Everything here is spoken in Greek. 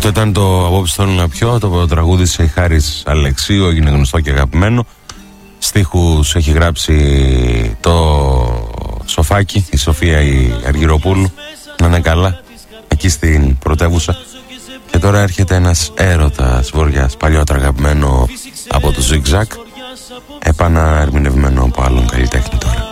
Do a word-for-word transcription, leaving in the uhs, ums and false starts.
Αυτό ήταν το Απόψε θέλω να πιω. Το τραγούδισε η Χάρης Αλεξίου, έγινε γνωστό και αγαπημένο. Στίχους έχει γράψει το Σοφάκι, η Σοφία η Αργυροπούλου. Να είναι καλά εκεί στην πρωτεύουσα. Και τώρα έρχεται ένας έρωτας βοριάς, παλιότερα αγαπημένο από το Zigzag, επαναερμηνευμένο